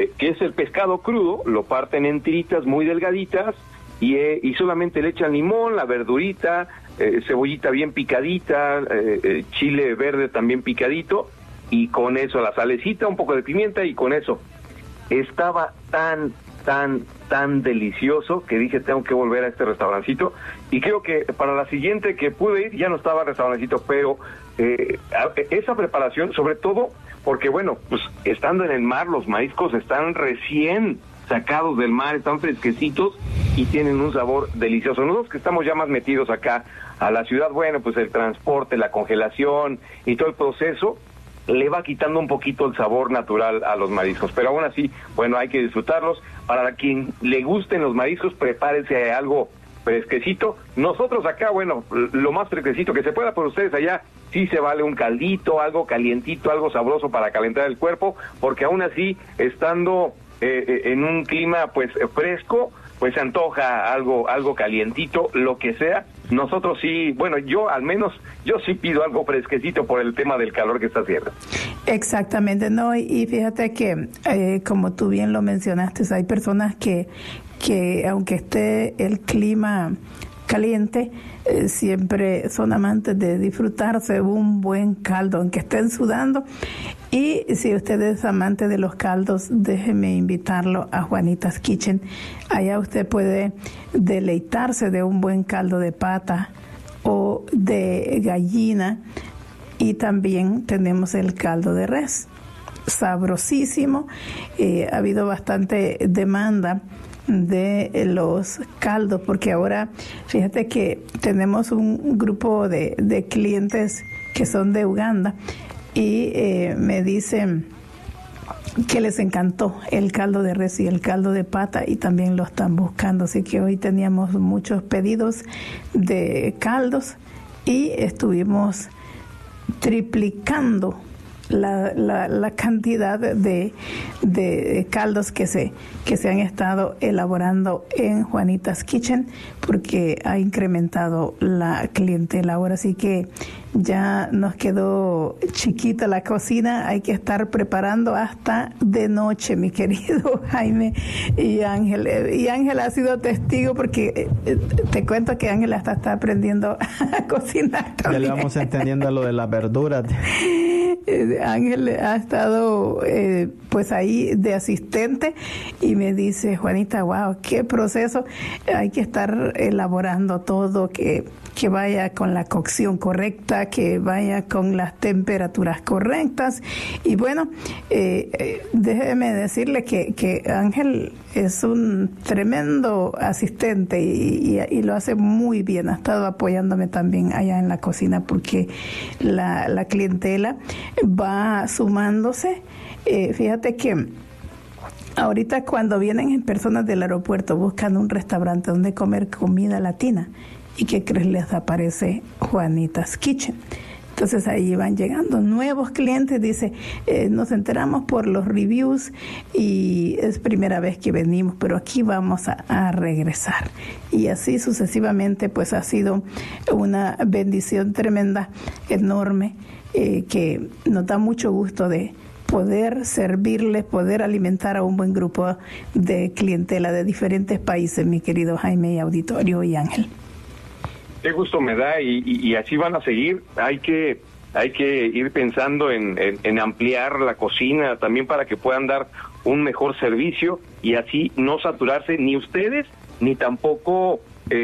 que es el pescado crudo, lo parten en tiritas muy delgaditas y solamente le echan limón, la verdurita, cebollita bien picadita, chile verde también picadito, y con eso la salecita, un poco de pimienta, y con eso estaba tan delicioso que dije, tengo que volver a este restaurancito, y creo que para la siguiente que pude ir ya no estaba el restaurancito, pero esa preparación, sobre todo porque bueno, pues estando en el mar, los mariscos están recién sacados del mar, están fresquecitos y tienen un sabor delicioso. Nosotros que estamos ya más metidos acá a la ciudad, bueno, pues el transporte, la congelación y todo el proceso le va quitando un poquito el sabor natural a los mariscos, pero aún así, bueno, hay que disfrutarlos. Para quien le gusten los mariscos, prepárense algo fresquecito. Nosotros acá, bueno, lo más fresquecito que se pueda, por ustedes allá sí se vale un caldito, algo calientito, algo sabroso para calentar el cuerpo, porque aún así, estando en un clima pues fresco, pues se antoja algo calientito, lo que sea. Nosotros sí, bueno, yo al menos, yo sí pido algo fresquecito por el tema del calor que está haciendo. Exactamente, no, y fíjate que, como tú bien lo mencionaste, hay personas que aunque esté el clima caliente, siempre son amantes de disfrutarse un buen caldo, aunque estén sudando. Y si usted es amante de los caldos, déjeme invitarlo a Juanitas Kitchen. Allá usted puede deleitarse de un buen caldo de pata o de gallina, y también tenemos el caldo de res, sabrosísimo. Ha habido bastante demanda de los caldos, porque ahora fíjate que tenemos un grupo de clientes que son de Uganda y me dicen que les encantó el caldo de res y el caldo de pata, y también lo están buscando, así que hoy teníamos muchos pedidos de caldos y estuvimos triplicando la cantidad de caldos que se han estado elaborando en Juanitas Kitchen, porque ha incrementado la clientela. Ahora sí que ya nos quedó chiquita la cocina, hay que estar preparando hasta de noche, mi querido Jaime y Ángel. Y Ángel ha sido testigo, porque te cuento que Ángel hasta está aprendiendo a cocinar también. Ya le vamos entendiendo lo de las verduras. Ángel ha estado pues ahí de asistente y me dice, Juanita, wow, qué proceso, hay que estar elaborando todo, que vaya con la cocción correcta, que vaya con las temperaturas correctas. Y bueno, déjeme decirle que Ángel es un tremendo asistente y lo hace muy bien. Ha estado apoyándome también allá en la cocina, porque la clientela va sumándose. Fíjate que ahorita cuando vienen personas del aeropuerto buscan un restaurante donde comer comida latina, ¿y qué crees? Les aparece Juanitas Kitchen. Entonces ahí van llegando nuevos clientes, dice, nos enteramos por los reviews y es primera vez que venimos, pero aquí vamos a regresar. Y así sucesivamente, pues ha sido una bendición tremenda, enorme, que nos da mucho gusto de poder servirles, poder alimentar a un buen grupo de clientela de diferentes países, mi querido Jaime y auditorio y Ángel. Qué gusto me da, y así van a seguir. Hay que ir pensando en ampliar la cocina también para que puedan dar un mejor servicio y así no saturarse ni ustedes ni tampoco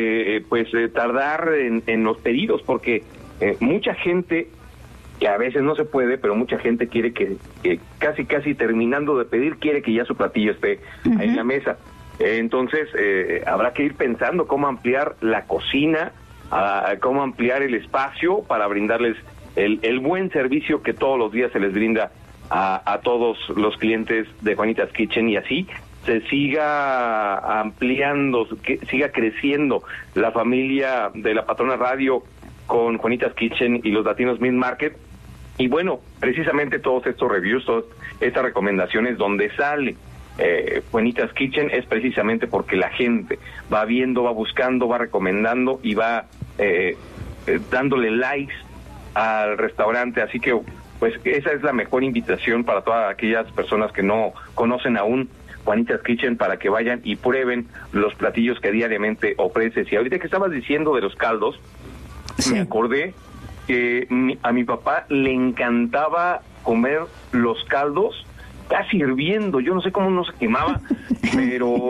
tardar en los pedidos, porque mucha gente, que a veces no se puede, pero mucha gente quiere que casi terminando de pedir, quiere que ya su platillo esté en la mesa. Entonces habrá que ir pensando cómo ampliar la cocina, cómo ampliar el espacio para brindarles el buen servicio que todos los días se les brinda a todos los clientes de Juanitas Kitchen, y así se siga ampliando, que siga creciendo la familia de La Patrona Radio con Juanitas Kitchen y los Latinos Meat Market. Y bueno, precisamente todos estos reviews, todas estas recomendaciones donde sale Juanitas Kitchen es precisamente porque la gente va viendo, va buscando, va recomendando y va dándole likes al restaurante. Así que pues esa es la mejor invitación para todas aquellas personas que no conocen aún Juanita's Kitchen, para que vayan y prueben los platillos que diariamente ofreces. Y ahorita que estabas diciendo de los caldos, Sí. me acordé que a mi papá le encantaba comer los caldos casi hirviendo. Yo no sé cómo no se quemaba, pero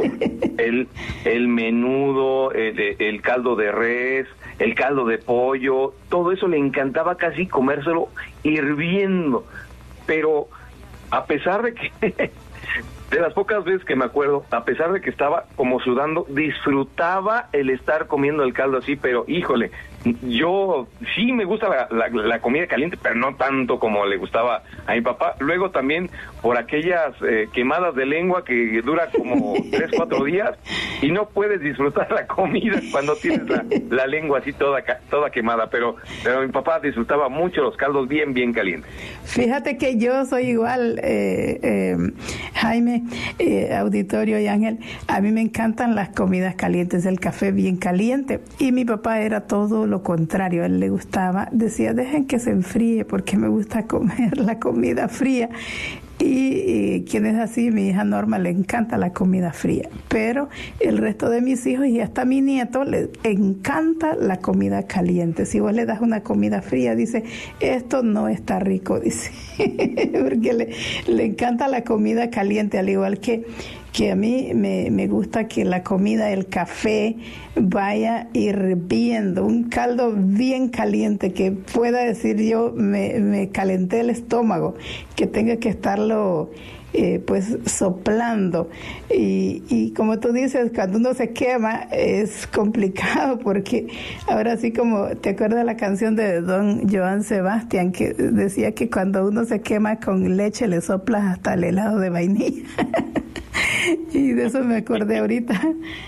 el menudo, el caldo de res, el caldo de pollo, todo eso le encantaba casi comérselo hirviendo. Pero a pesar de que de las pocas veces que me acuerdo, a pesar de que estaba como sudando, disfrutaba el estar comiendo el caldo así, pero híjole, yo sí me gusta la comida caliente, pero no tanto como le gustaba a mi papá. Luego también por aquellas quemadas de lengua que dura como 3-4 días y no puedes disfrutar la comida cuando tienes la lengua así toda quemada, pero mi papá disfrutaba mucho los caldos bien calientes. Fíjate que yo soy igual, Jaime, auditorio y Ángel. A mí me encantan las comidas calientes, el café bien caliente. Y mi papá era todo lo contrario. A él le gustaba, decía, dejen que se enfríe porque me gusta comer la comida fría. Y quien es así, mi hija Norma le encanta la comida fría, pero el resto de mis hijos y hasta mi nieto le encanta la comida caliente. Si vos le das una comida fría, dice, esto no está rico, dice, porque le encanta la comida caliente, al igual que a mí me gusta que la comida, el café, vaya hirviendo, un caldo bien caliente, que pueda decir yo, me calenté el estómago, que tenga que estarlo pues soplando. Y como tú dices, cuando uno se quema es complicado, porque ahora sí, como te acuerdas la canción de don Joan Sebastián, que decía que cuando uno se quema con leche le soplas hasta el helado de vainilla. Y de eso me acordé ahorita.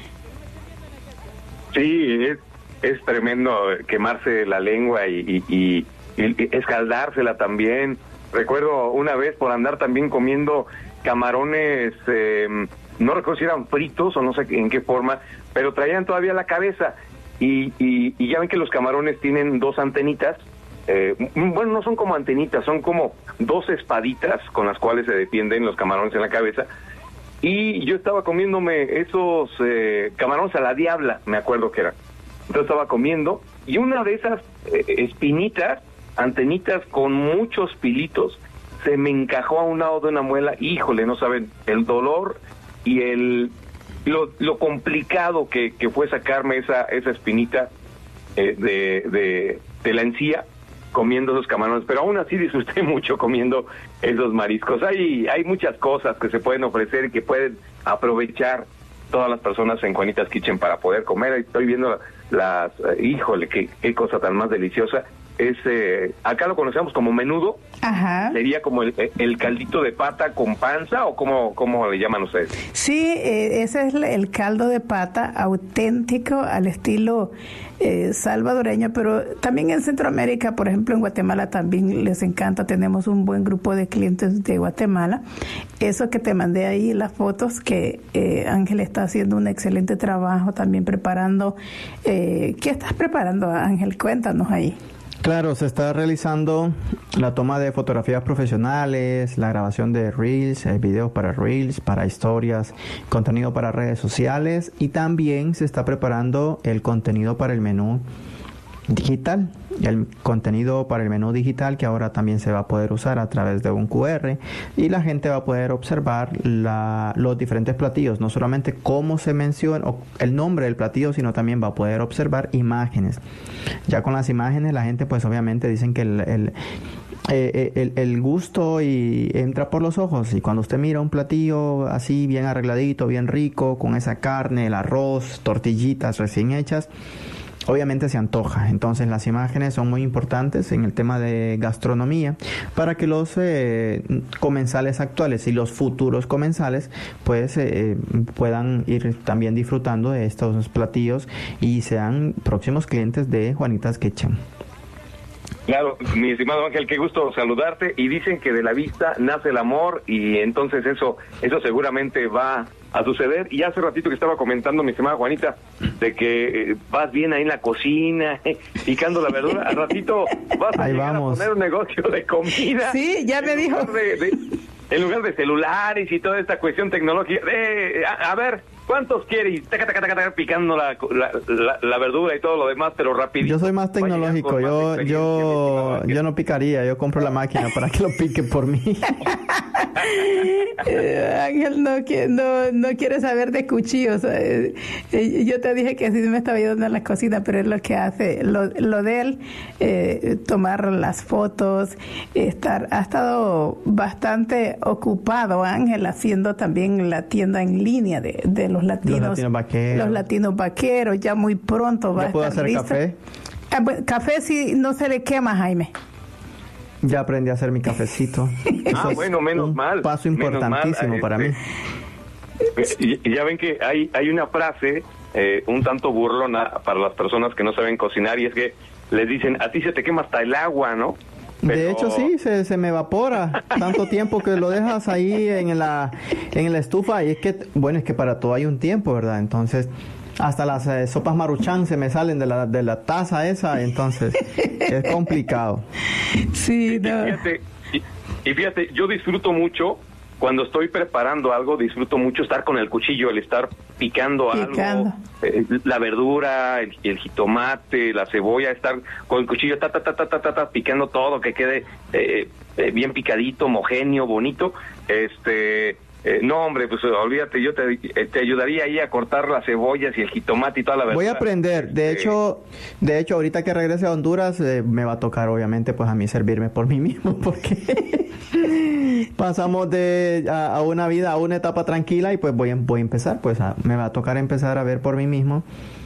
Sí, es tremendo quemarse la lengua y escaldársela también. Recuerdo una vez por andar también comiendo camarones, no recuerdo si eran fritos o no sé en qué forma, pero traían todavía la cabeza y ya ven que los camarones tienen 2 antenitas. Bueno, no son como antenitas, son como 2 espaditas con las cuales se defienden los camarones en la cabeza. Y yo estaba comiéndome esos camarones a la diabla, me acuerdo que eran. Entonces estaba comiendo y una de esas espinitas, antenitas con muchos pilitos, se me encajó a un lado de una muela. Híjole, no saben el dolor y lo complicado que fue sacarme esa espinita de la encía comiendo esos camarones, pero aún así disfruté mucho comiendo esos mariscos. Hay muchas cosas que se pueden ofrecer y que pueden aprovechar todas las personas en Juanita's Kitchen para poder comer. Estoy viendo híjole, qué cosa tan más deliciosa. Acá lo conocemos como menudo. Ajá. ¿Sería como el caldito de pata con panza o cómo le llaman ustedes? Sí, ese es el caldo de pata auténtico al estilo salvadoreño, pero también en Centroamérica, por ejemplo en Guatemala también les encanta. Tenemos un buen grupo de clientes de Guatemala. Eso que te mandé ahí, las fotos, que Ángel está haciendo un excelente trabajo también preparando. ¿Qué estás preparando, Ángel? Cuéntanos ahí. Claro, se está realizando la toma de fotografías profesionales, la grabación de Reels, videos para Reels, para historias, contenido para redes sociales, y también se está preparando el contenido para el menú digital. El contenido para el menú digital, que ahora también se va a poder usar a través de un QR, y la gente va a poder observar los diferentes platillos, no solamente cómo se menciona o el nombre del platillo, sino también va a poder observar imágenes. Ya con las imágenes la gente pues obviamente dicen que el gusto y entra por los ojos, y cuando usted mira un platillo así bien arregladito, bien rico, con esa carne, el arroz, tortillitas recién hechas, obviamente se antoja. Entonces las imágenes son muy importantes en el tema de gastronomía para que los comensales actuales y los futuros comensales pues puedan ir también disfrutando de estos platillos y sean próximos clientes de Juanita's Kitchen. Claro, mi estimado Ángel, qué gusto saludarte. Y dicen que de la vista nace el amor, y entonces eso seguramente va a suceder. Y hace ratito que estaba comentando mi estimada Juanita de que vas bien ahí en la cocina, picando la verdura. Al ratito vas a llegar a poner un negocio de comida. Sí, ya me dijo. En lugar de celulares y toda esta cuestión tecnológica. A ver, ¿cuántos quiere? Y picando la verdura y todo lo demás, pero rapidito. Yo soy más tecnológico. Yo no picaría. Yo compro la máquina para que lo pique por mí. Ángel no quiere saber de cuchillos. Yo te dije que sí me estaba ayudando en la cocina, pero es lo que hace. Lo de él, tomar las fotos, ha estado bastante ocupado, Ángel, haciendo también la tienda en línea de los latinos vaqueros. Los latinos vaqueros. Ya muy pronto va a estar ¿puedo hacer listo. café? Café sí no se le quema, Jaime. Ya aprendí a hacer mi cafecito. Bueno, menos mal. Paso importantísimo para mí. Y ya ven que hay una frase un tanto burlona para las personas que no saben cocinar, y es que les dicen, a ti se te quema hasta el agua, ¿no? Pero... De hecho, sí, se me evapora tanto tiempo que lo dejas ahí en la estufa. Y es que para todo hay un tiempo, ¿verdad? Entonces, hasta las sopas Maruchan se me salen de la taza esa, entonces es complicado. Sí, no. Y fíjate, yo disfruto mucho cuando estoy preparando algo, disfruto mucho estar con el cuchillo, el estar picando. Algo, la verdura, el jitomate, la cebolla, estar con el cuchillo picando todo, que quede bien picadito, homogéneo, bonito. No, hombre, pues olvídate, yo te ayudaría ahí a cortar las cebollas y el jitomate y toda la verdura. Voy a aprender. De hecho, ahorita que regrese a Honduras, me va a tocar, obviamente, pues a mí servirme por mí mismo, porque pasamos a una vida, a una etapa tranquila, y pues voy a empezar, pues me va a tocar empezar a ver por mí mismo.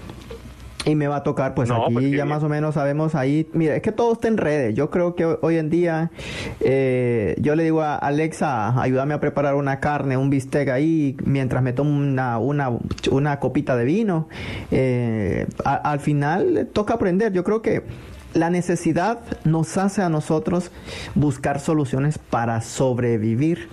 Y me va a tocar, pues aquí ya más o menos sabemos ahí. Mira, es que todo está en redes. Yo creo que hoy en día, yo le digo a Alexa, ayúdame a preparar una carne, un bistec ahí, mientras me tomo una copita de vino. Al final toca aprender. Yo creo que la necesidad nos hace a nosotros buscar soluciones para sobrevivir.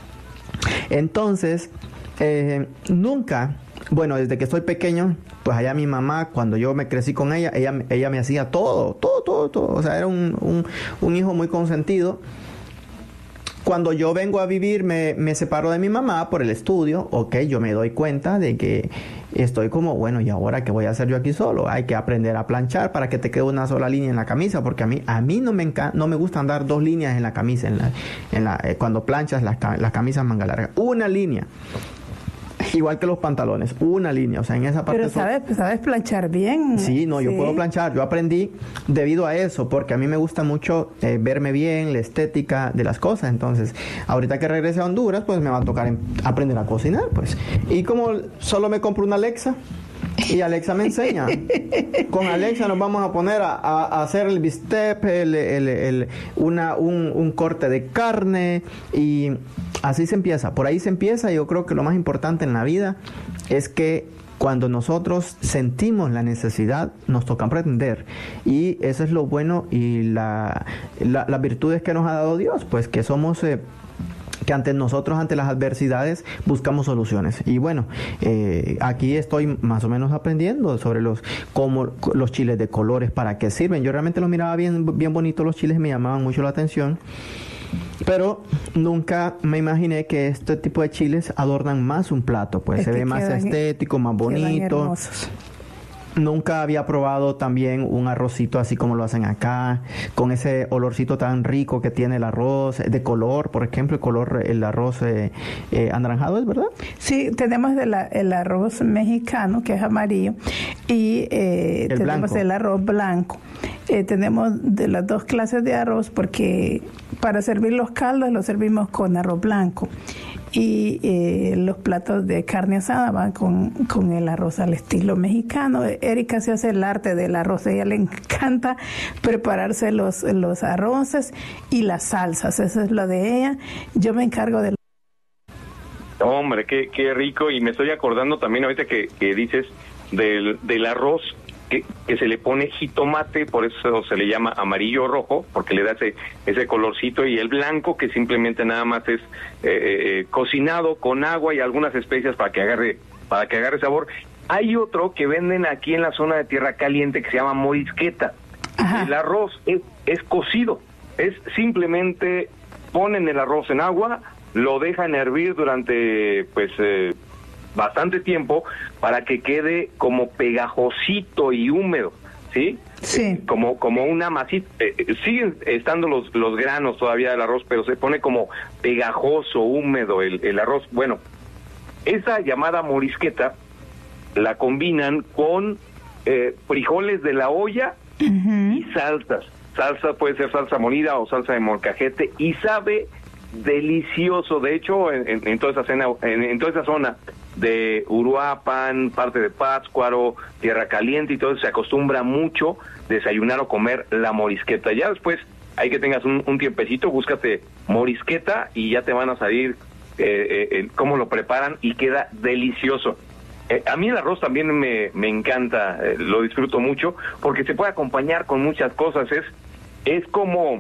Entonces, nunca... Bueno, desde que soy pequeño, pues allá mi mamá, cuando yo me crecí con ella me hacía todo. O sea, era un hijo muy consentido. Cuando yo vengo a vivir, me separo de mi mamá por el estudio. Ok, yo me doy cuenta de que estoy como, bueno, ¿y ahora qué voy a hacer yo aquí solo? Hay que aprender a planchar para que te quede una sola línea en la camisa, porque a mí no me gusta andar dos líneas en la camisa, cuando planchas las camisas manga larga. Una línea. Igual que los pantalones, una línea, o sea, en esa parte... Pero sabes planchar bien. Sí, no, yo puedo planchar. Yo aprendí debido a eso, porque a mí me gusta mucho verme bien, la estética de las cosas. Entonces, ahorita que regrese a Honduras, pues me va a tocar aprender a cocinar, pues. Y como solo me compro una Alexa, y Alexa me enseña. Con Alexa nos vamos a poner a hacer el bistec, un corte de carne, y así se empieza. Por ahí se empieza. Y yo creo que lo más importante en la vida es que cuando nosotros sentimos la necesidad, nos toca aprender. Y eso es lo bueno y las virtudes que nos ha dado Dios, pues que somos... que ante las adversidades buscamos soluciones. Y bueno, aquí estoy más o menos aprendiendo sobre los chiles de colores, para qué sirven. Yo realmente los miraba bien bonitos los chiles, me llamaban mucho la atención, pero nunca me imaginé que este tipo de chiles adornan más un plato, pues se ve más estético, más bonito. Nunca había probado también un arrocito así como lo hacen acá, con ese olorcito tan rico que tiene el arroz, de color, por ejemplo, el arroz anaranjado, ¿es verdad? Sí, tenemos el arroz mexicano, que es amarillo, y tenemos blanco. El arroz blanco. Tenemos de las dos clases de arroz, porque para servir los caldos los servimos con arroz blanco. Y los platos de carne asada van con el arroz al estilo mexicano. Erika se hace el arte del arroz. A ella le encanta prepararse los arroces y las salsas. Eso es lo de ella. Yo me encargo del... Hombre, qué rico. Y me estoy acordando también ahorita que dices del arroz. que se le pone jitomate, por eso se le llama amarillo rojo, porque le da ese colorcito, y el blanco, que simplemente nada más es cocinado con agua y algunas especias para que agarre sabor. Hay otro que venden aquí en la zona de Tierra Caliente que se llama morisqueta. Ajá. El arroz es cocido, es simplemente ponen el arroz en agua, lo dejan hervir durante bastante tiempo para que quede como pegajosito y húmedo, ¿sí? Sí. Como una masita. Siguen estando los granos todavía del arroz, pero se pone como pegajoso, húmedo el arroz. Bueno, esa llamada morisqueta la combinan con frijoles de la olla y salsas. Salsa puede ser salsa molida o salsa de molcajete, y sabe delicioso. De hecho, en toda esa zona de Uruapan, parte de Pátzcuaro, Tierra Caliente y todo eso, se acostumbra mucho desayunar o comer la morisqueta. Ya después, hay que tengas un tiempecito, búscate morisqueta y ya te van a salir cómo lo preparan, y queda delicioso. A mí el arroz también me encanta, lo disfruto mucho, porque se puede acompañar con muchas cosas. Es como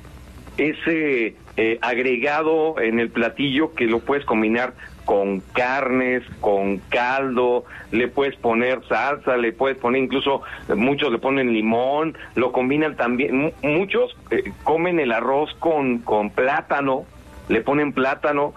ese agregado en el platillo que lo puedes combinar con carnes, con caldo, le puedes poner salsa, le puedes poner incluso, muchos le ponen limón, lo combinan también, muchos comen el arroz con plátano, le ponen plátano,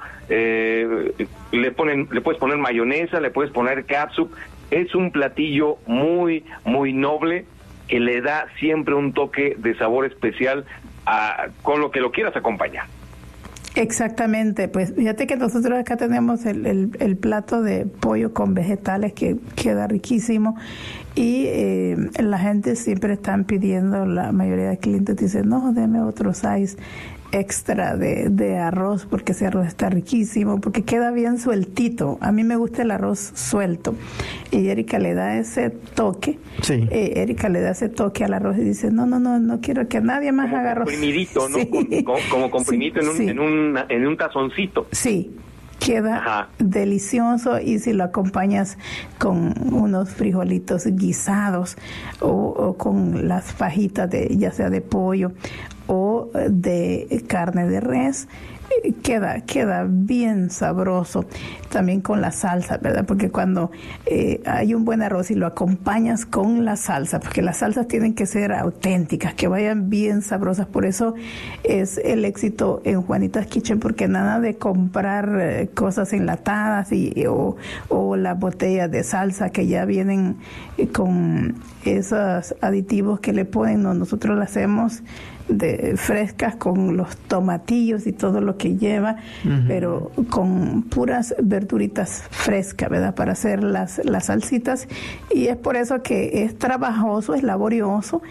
le puedes poner mayonesa, le puedes poner catsup. Es un platillo muy, muy noble, que le da siempre un toque de sabor especial con lo que lo quieras acompañar. Exactamente, pues fíjate que nosotros acá tenemos el plato de pollo con vegetales que queda riquísimo, y la gente siempre están pidiendo, la mayoría de clientes dicen, no, deme otro size extra de arroz, porque ese arroz está riquísimo, porque queda bien sueltito. A mí me gusta el arroz suelto, y Erika le da ese toque. Sí. Erika le da ese toque al arroz y dice, no quiero que nadie más haga arroz. Comprimidito, ¿no? Sí. Como comprimidito sí, en un tazoncito. Sí. Queda Ajá. delicioso, y si lo acompañas con unos frijolitos guisados o con las fajitas ya sea de pollo o de carne de res, queda bien sabroso. También con la salsa, ¿verdad? Porque cuando hay un buen arroz y lo acompañas con la salsa, porque las salsas tienen que ser auténticas, que vayan bien sabrosas. Por eso es el éxito en Juanita's Kitchen, porque nada de comprar cosas enlatadas o las botellas de salsa que ya vienen con esos aditivos que le ponen. No, nosotros las hacemos frescas, con los tomatillos y todo lo que lleva, pero con puras verduritas frescas, ¿verdad? Para hacer las salsitas. Y es por eso que es trabajoso, es laborioso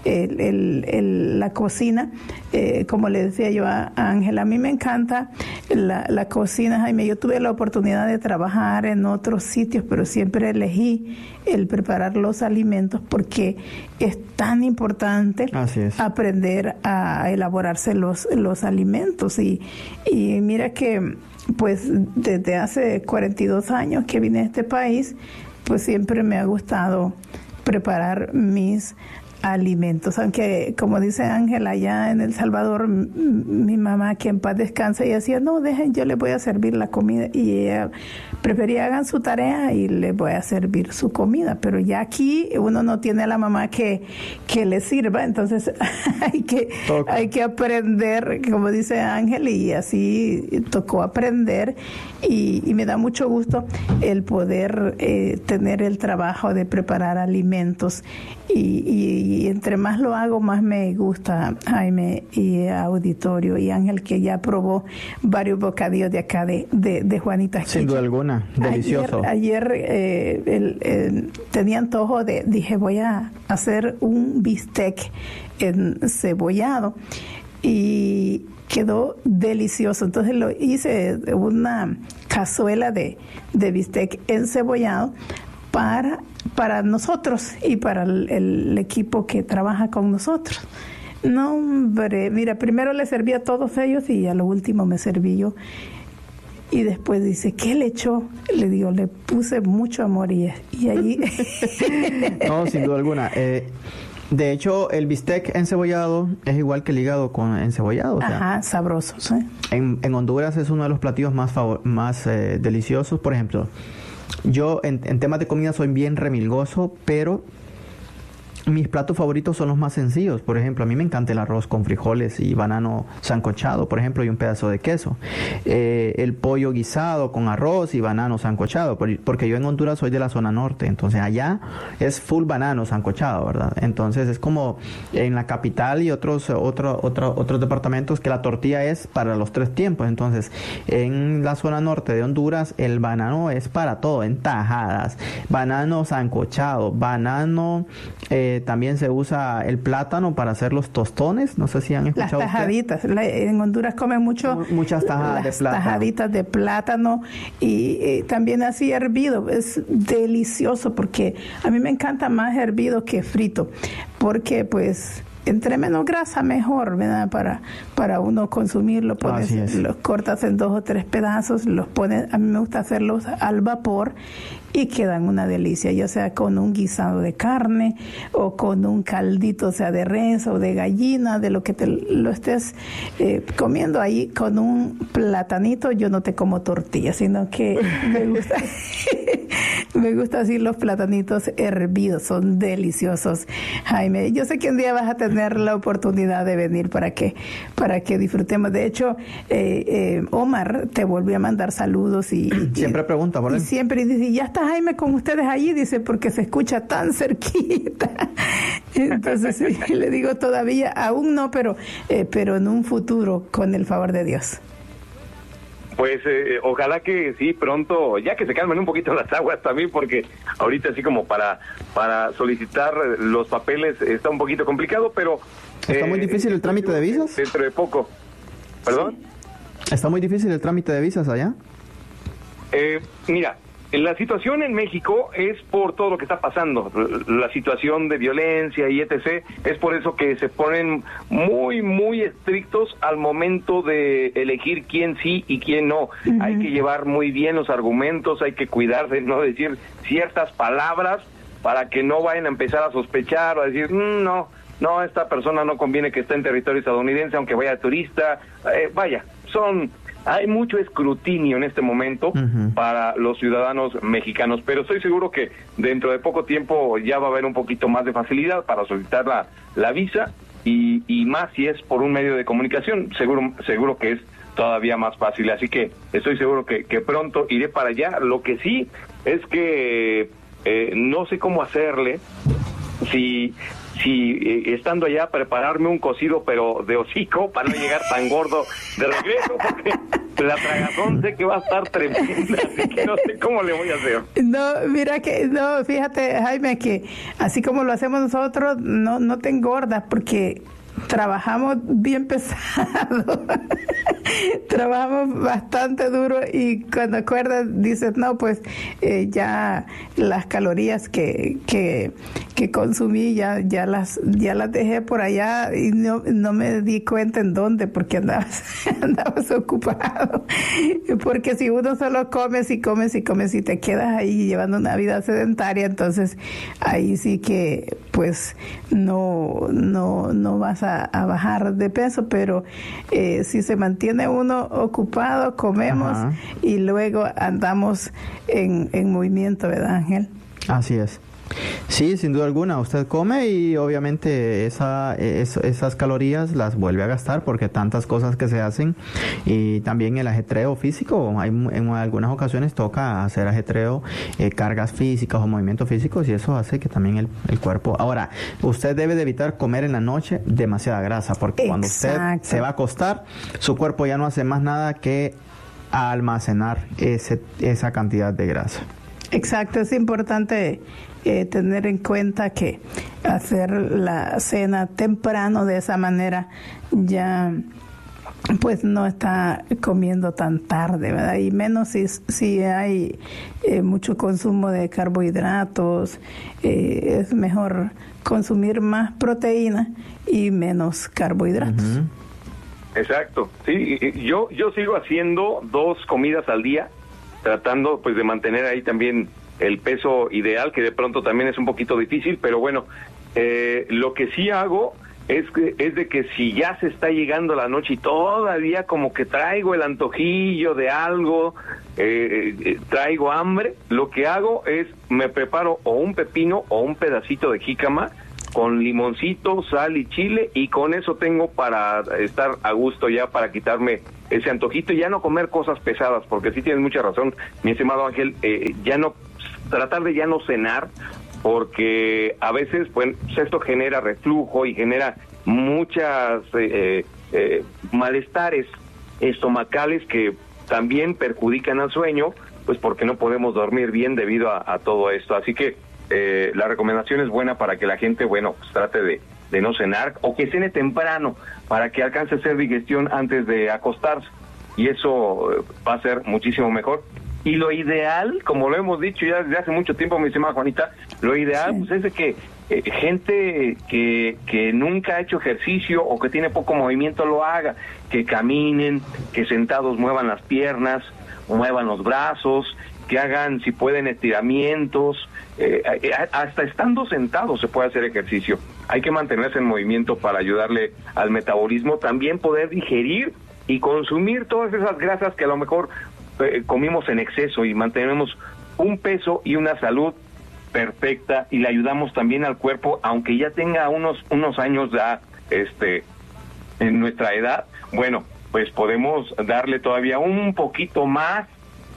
la cocina. Como le decía yo a Ángela, a mí me encanta la cocina, Jaime. Yo tuve la oportunidad de trabajar en otros sitios, pero siempre elegí el preparar los alimentos, porque es tan importante aprender a elaborarse los alimentos. Y mira que pues desde hace 42 años que vine a este país, pues siempre me ha gustado preparar mis alimentos, aunque como dice Ángela, allá en El Salvador, mi mamá, que en paz descansa, ella decía, no, dejen, yo les voy a servir la comida, y ella prefería hagan su tarea y les voy a servir su comida. Pero ya aquí uno no tiene a la mamá que le sirva, entonces hay que aprender, como dice Ángel, y así tocó aprender, y me da mucho gusto el poder tener el trabajo de preparar alimentos, y entre más lo hago, más me gusta, Jaime y auditorio, y Ángel, que ya probó varios bocadillos de acá de Juanita's Kitchen. Sin duda alguna, delicioso. Ayer tenía antojo dije, voy a hacer un bistec encebollado, y quedó delicioso. Entonces lo hice una cazuela de bistec encebollado para nosotros y para el equipo que trabaja con nosotros. No, hombre, mira, primero le serví a todos ellos y a lo último me serví yo. Y después dice, ¿qué le echó? Le digo, le puse mucho amor y ahí... No, sin duda alguna. De hecho, el bistec encebollado es igual que el hígado con encebollado. O sea, ajá, sabroso, ¿sí? En Honduras es uno de los platillos más deliciosos. Por ejemplo, yo en temas de comida soy bien remilgoso, pero mis platos favoritos son los más sencillos. Por ejemplo, a mí me encanta el arroz con frijoles y banano sancochado, por ejemplo, y un pedazo de queso. El pollo guisado con arroz y banano sancochado, porque yo en Honduras soy de la zona norte, entonces allá es full banano sancochado, ¿verdad? Entonces es como en la capital y otros departamentos que la tortilla es para los 3 tiempos. Entonces, en la zona norte de Honduras, el banano es para todo, en tajadas, banano sancochado, banano... también se usa el plátano para hacer los tostones. No sé si han escuchado. Las tajaditas. En Honduras comen muchas tajadas de plátano. Tajaditas de plátano y también así hervido. Es delicioso porque a mí me encanta más hervido que frito. Porque pues... entre menos grasa mejor, ¿verdad? Para uno consumirlo, los cortas en 2 o 3 pedazos, los pones, a mí me gusta hacerlos al vapor y quedan una delicia, ya sea con un guisado de carne o con un caldito, sea de res o de gallina, de lo que te lo estés comiendo ahí con un platanito. Yo no te como tortilla, sino que me gusta me gusta así los platanitos hervidos, son deliciosos. Jaime, yo sé que un día vas a tener la oportunidad de venir para que disfrutemos. De hecho, Omar te volvió a mandar saludos y siempre pregunta por él. Y siempre dice, ya está Jaime con ustedes allí, dice, porque se escucha tan cerquita. Entonces le digo, todavía aún no, pero en un futuro, con el favor de Dios. Pues ojalá que sí, pronto, ya que se calmen un poquito las aguas también, porque ahorita así como para solicitar los papeles está un poquito complicado, pero... ¿Está muy difícil el trámite de visas? Dentro de poco. ¿Perdón? ¿Está muy difícil el trámite de visas allá? Mira, la situación en México es por todo lo que está pasando, la situación de violencia y etc. Es por eso que se ponen muy, muy estrictos al momento de elegir quién sí y quién no. Uh-huh. Hay que llevar muy bien los argumentos, hay que cuidarse de no decir ciertas palabras para que no vayan a empezar a sospechar o a decir, no, esta persona no conviene que esté en territorio estadounidense aunque vaya turista. Hay mucho escrutinio en este momento para los ciudadanos mexicanos, pero estoy seguro que dentro de poco tiempo ya va a haber un poquito más de facilidad para solicitar la visa y más si es por un medio de comunicación, seguro que es todavía más fácil, así que estoy seguro que pronto iré para allá. Lo que sí es que no sé cómo hacerle, si estando allá prepararme un cocido pero de hocico para no llegar tan gordo de regreso, porque la tragazón sé que va a estar tremenda, así que no sé cómo le voy a hacer. No, fíjate, Jaime, que así como lo hacemos nosotros, no te engordas, porque trabajamos bien pesado, trabajamos bastante duro y cuando acuerdas dices, no, pues ya las calorías que consumí ya las dejé por allá y no me di cuenta en dónde, porque andabas ocupado, porque si uno solo comes y te quedas ahí llevando una vida sedentaria, entonces ahí sí que pues no vas a bajar de peso, pero si se mantiene uno ocupado, comemos. Ajá. Y luego andamos en movimiento, ¿verdad, Ángel? Así es. Sí, sin duda alguna, usted come y obviamente esas calorías las vuelve a gastar porque tantas cosas que se hacen y también el ajetreo físico, en algunas ocasiones toca hacer ajetreo, cargas físicas o movimientos físicos y eso hace que también el cuerpo... Ahora, usted debe de evitar comer en la noche demasiada grasa porque cuando usted se va a acostar, su cuerpo ya no hace más nada que almacenar esa cantidad de grasa. Exacto, es importante tener en cuenta que hacer la cena temprano, de esa manera ya pues no está comiendo tan tarde, ¿verdad? Y menos si hay mucho consumo de carbohidratos, es mejor consumir más proteína y menos carbohidratos. Exacto, sí, yo sigo haciendo 2 comidas al día, tratando pues de mantener ahí también el peso ideal, que de pronto también es un poquito difícil, pero bueno, lo que sí hago es de que si ya se está llegando la noche y todavía como que traigo el antojillo de algo, traigo hambre, lo que hago es me preparo o un pepino o un pedacito de jícama con limoncito, sal y chile, y con eso tengo para estar a gusto ya, para quitarme ese antojito y ya no comer cosas pesadas, porque sí tienes mucha razón, mi estimado Ángel, tratar de ya no cenar, porque a veces pues esto genera reflujo y genera muchas malestares estomacales que también perjudican al sueño, pues porque no podemos dormir bien debido a todo esto. Así que la recomendación es buena para que la gente, bueno, pues trate de no cenar, o que cene temprano para que alcance a hacer digestión antes de acostarse, y eso va a ser muchísimo mejor. Y lo ideal, como lo hemos dicho ya desde hace mucho tiempo, mi estimada Juanita, lo ideal sí, pues es de que gente que nunca ha hecho ejercicio o que tiene poco movimiento lo haga, que caminen, que sentados muevan las piernas, muevan los brazos, que hagan, si pueden, estiramientos, hasta estando sentados se puede hacer ejercicio. Hay que mantenerse en movimiento para ayudarle al metabolismo, también poder digerir y consumir todas esas grasas que a lo mejor comimos en exceso, y mantenemos un peso y una salud perfecta, y le ayudamos también al cuerpo, aunque ya tenga unos años ya en nuestra edad, bueno, pues podemos darle todavía un poquito más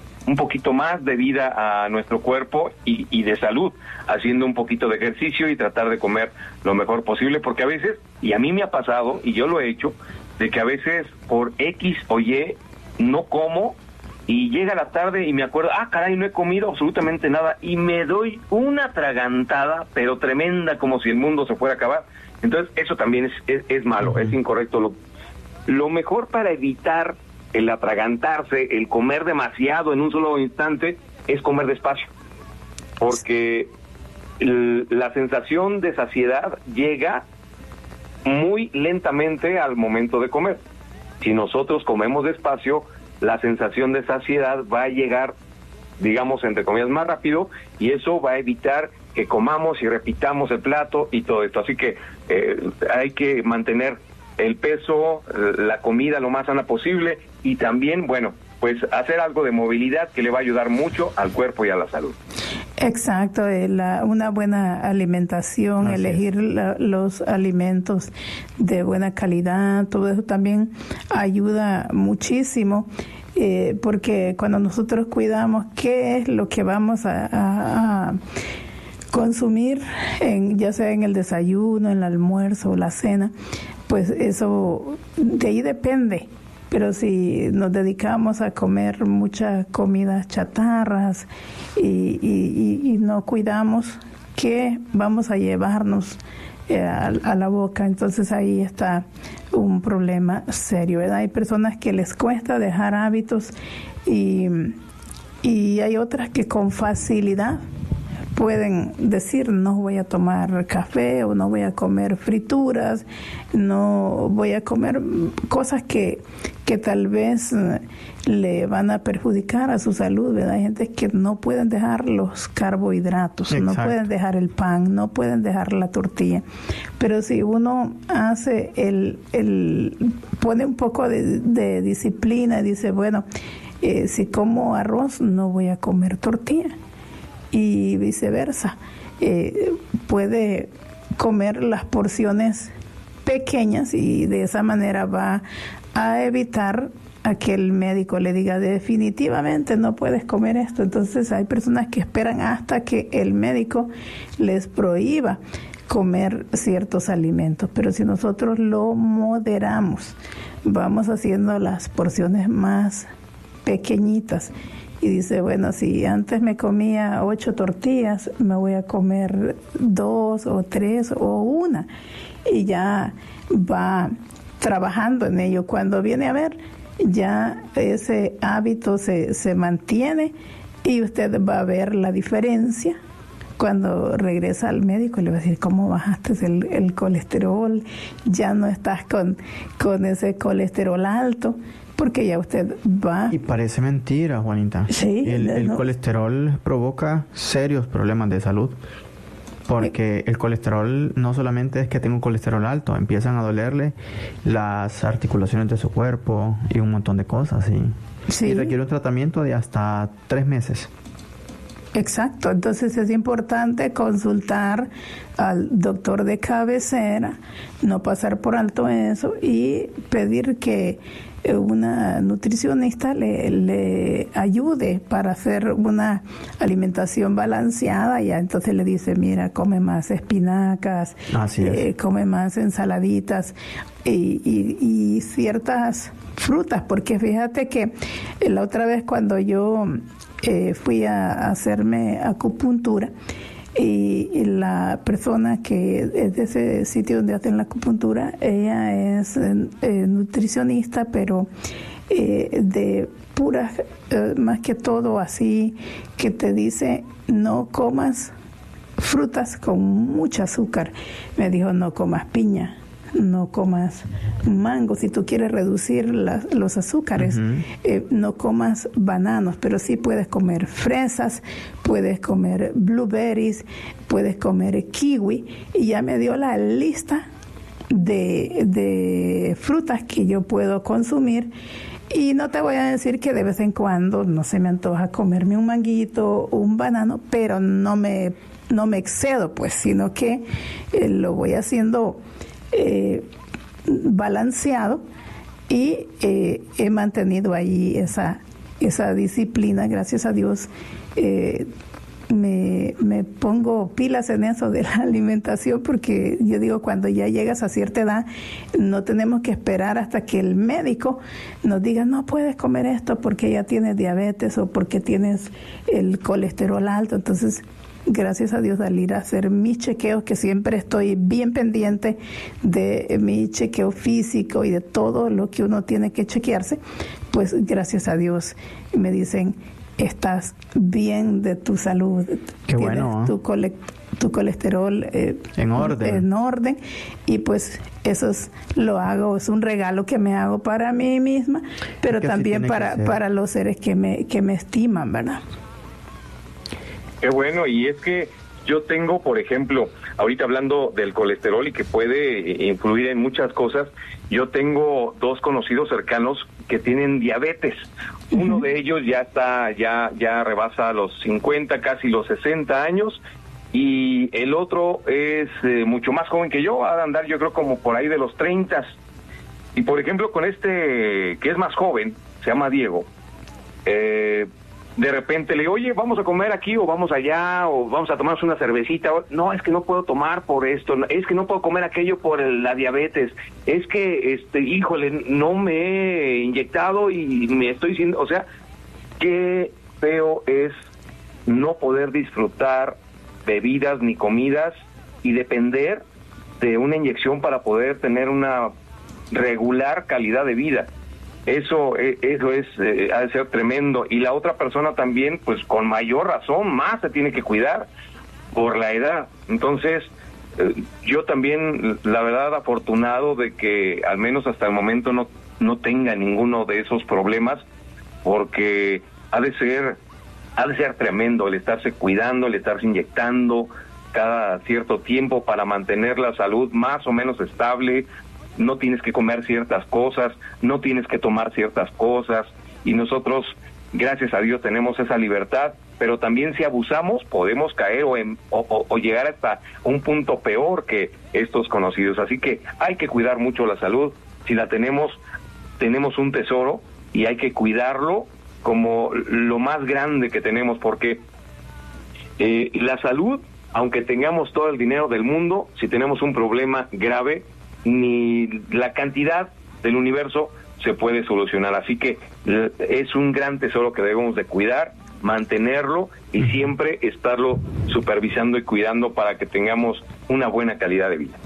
de vida a nuestro cuerpo y de salud, haciendo un poquito de ejercicio y tratar de comer lo mejor posible, porque a veces, y a mí me ha pasado, y yo lo he hecho, de que a veces por X o Y no como, y llega la tarde y me acuerdo, caray, no he comido absolutamente nada, y me doy una atragantada, pero tremenda, como si el mundo se fuera a acabar. Entonces eso también es malo, es incorrecto. Lo mejor para evitar el atragantarse, el comer demasiado en un solo instante, es comer despacio, porque la sensación de saciedad llega muy lentamente al momento de comer. Si nosotros comemos despacio, la sensación de saciedad va a llegar, digamos, entre comillas, más rápido, y eso va a evitar que comamos y repitamos el plato y todo esto. Así que hay que mantener el peso, la comida lo más sana posible, y también, bueno, pues hacer algo de movilidad que le va a ayudar mucho al cuerpo y a la salud. Exacto, una buena alimentación, elegir los alimentos de buena calidad, todo eso también ayuda muchísimo, porque cuando nosotros cuidamos qué es lo que vamos a consumir, ya sea en el desayuno, en el almuerzo o la cena, pues eso de ahí depende. Pero si nos dedicamos a comer muchas comidas chatarras y no cuidamos qué vamos a llevarnos a la boca, entonces ahí está un problema serio, ¿verdad? Hay personas que les cuesta dejar hábitos y hay otras que con facilidad pueden decir, no voy a tomar café, o no voy a comer frituras, no voy a comer cosas que tal vez le van a perjudicar a su salud, ¿verdad? Hay gente que no pueden dejar los carbohidratos, exacto, no pueden dejar el pan, no pueden dejar la tortilla. Pero si uno hace pone un poco de disciplina y dice, bueno, si como arroz, no voy a comer tortilla, y viceversa, puede comer las porciones pequeñas, y de esa manera va a evitar a que el médico le diga definitivamente no puedes comer esto. Entonces hay personas que esperan hasta que el médico les prohíba comer ciertos alimentos, pero si nosotros lo moderamos, vamos haciendo las porciones más pequeñitas, y dice, bueno, si antes me comía 8 tortillas, me voy a comer 2 o 3 o 1, y ya va trabajando en ello. Cuando viene a ver, ya ese hábito se mantiene, y usted va a ver la diferencia cuando regresa al médico le va a decir, ¿cómo bajaste el colesterol? Ya no estás con ese colesterol alto, porque ya usted va... Y parece mentira, Juanita. Sí. El colesterol provoca serios problemas de salud. Porque el colesterol no solamente es que tenga un colesterol alto, empiezan a dolerle las articulaciones de su cuerpo y un montón de cosas. Sí. Y requiere un tratamiento de hasta 3 meses. Exacto, entonces es importante consultar al doctor de cabecera, no pasar por alto eso y pedir que una nutricionista le ayude para hacer una alimentación balanceada. Ya entonces le dice, mira, come más espinacas, come más ensaladitas y ciertas frutas, porque fíjate que la otra vez cuando yo fui a hacerme acupuntura, y la persona que es de ese sitio donde hacen la acupuntura, ella es nutricionista, pero de puras, más que todo así, que te dice no comas frutas con mucho azúcar. Me dijo, no comas piña, no comas mango, si tú quieres reducir los azúcares, no comas bananos, pero sí puedes comer fresas, puedes comer blueberries, puedes comer kiwi, y ya me dio la lista de frutas que yo puedo consumir. Y no te voy a decir que de vez en cuando no se me antoja comerme un manguito o un banano, pero no me excedo, pues, sino que lo voy haciendo balanceado, y he mantenido ahí esa disciplina. Gracias a Dios me pongo pilas en eso de la alimentación, porque yo digo, cuando ya llegas a cierta edad no tenemos que esperar hasta que el médico nos diga no puedes comer esto porque ya tienes diabetes o porque tienes el colesterol alto. Entonces, gracias a Dios, al ir a hacer mis chequeos, que siempre estoy bien pendiente de mi chequeo físico y de todo lo que uno tiene que chequearse, pues gracias a Dios me dicen, estás bien de tu salud. Qué bueno, tu colesterol en orden, y pues eso lo hago, es un regalo que me hago para mí misma, pero también para los seres que me estiman, ¿verdad? Qué bueno, y es que yo tengo, por ejemplo, ahorita hablando del colesterol y que puede influir en muchas cosas, yo tengo 2 conocidos cercanos que tienen diabetes. Uno de ellos ya rebasa los 50, casi los 60 años, y el otro es mucho más joven que yo, va a andar yo creo como por ahí de los 30. Y por ejemplo, con este que es más joven, se llama Diego, de repente le digo, oye, vamos a comer aquí o vamos allá o vamos a tomarnos una cervecita. No, es que no puedo tomar por esto, es que no puedo comer aquello por la diabetes, es que, híjole, no me he inyectado y me estoy diciendo, o sea, qué feo es no poder disfrutar bebidas ni comidas y depender de una inyección para poder tener una regular calidad de vida. Eso es ha de ser tremendo. Y la otra persona también, pues con mayor razón, más se tiene que cuidar por la edad. Entonces, yo también, la verdad, afortunado de que al menos hasta el momento no tenga ninguno de esos problemas, porque ha de ser tremendo el estarse cuidando, el estarse inyectando cada cierto tiempo para mantener la salud más o menos estable. No tienes que comer ciertas cosas, no tienes que tomar ciertas cosas, y nosotros, gracias a Dios, tenemos esa libertad, pero también si abusamos podemos caer o llegar hasta un punto peor que estos conocidos. Así que hay que cuidar mucho la salud. Si la tenemos un tesoro y hay que cuidarlo como lo más grande que tenemos, porque la salud, aunque tengamos todo el dinero del mundo, si tenemos un problema grave, ni la cantidad del universo se puede solucionar. Así que es un gran tesoro que debemos de cuidar, mantenerlo y siempre estarlo supervisando y cuidando para que tengamos una buena calidad de vida.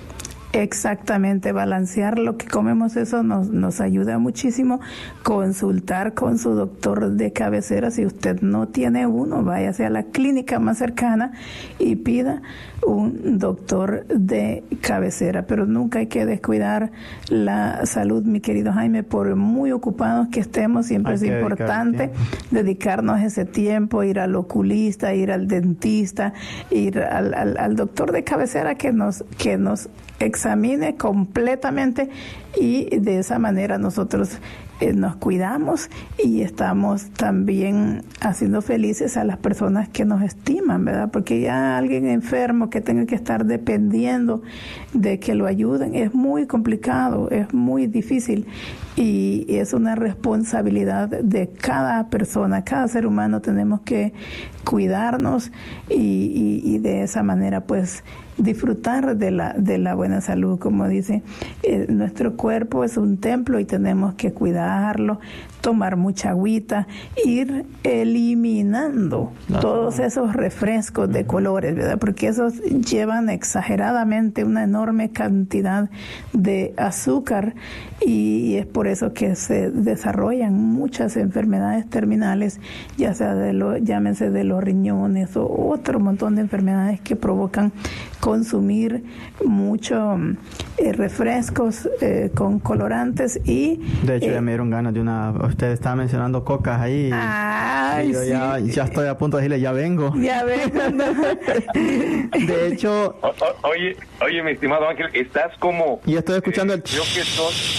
Exactamente, balancear lo que comemos, eso nos ayuda muchísimo. Consultar con su doctor de cabecera, si usted no tiene uno, váyase a la clínica más cercana y pida un doctor de cabecera, pero nunca hay que descuidar la salud, mi querido Jaime, por muy ocupados que estemos, siempre es importante dedicarnos ese tiempo, ir al oculista, ir al dentista, ir al doctor de cabecera que nos examine completamente, y de esa manera nosotros nos cuidamos y estamos también haciendo felices a las personas que nos estiman, ¿verdad? Porque ya alguien enfermo que tenga que estar dependiendo de que lo ayuden es muy complicado, es muy difícil, y es una responsabilidad de cada persona, cada ser humano. Tenemos que cuidarnos y de esa manera pues disfrutar de la buena salud. Como dice, nuestro cuerpo es un templo y tenemos que cuidarlo, tomar mucha agüita, ir eliminando todos esos refrescos de colores, ¿verdad? Porque esos llevan exageradamente una enorme cantidad de azúcar, y es por eso que se desarrollan muchas enfermedades terminales, ya sea llámense de los riñones o otro montón de enfermedades que provocan consumir mucho refrescos con colorantes. Y de hecho ya me dieron ganas de una. Usted estaba mencionando cocas ahí. Ay, yo sí. ya estoy a punto de decirle, ya vengo. Ya vengo. De hecho. Oye, mi estimado Ángel, estás como. Y estoy escuchando el. Creo que